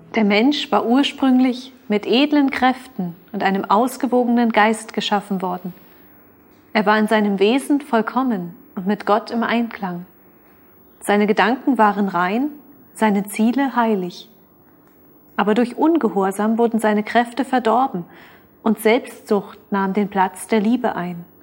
Der Mensch war ursprünglich mit edlen Kräften und einem ausgewogenen Geist geschaffen worden. Er war in seinem Wesen vollkommen und mit Gott im Einklang. Seine Gedanken waren rein, seine Ziele heilig. Aber durch Ungehorsam wurden seine Kräfte verdorben und Selbstsucht nahm den Platz der Liebe ein.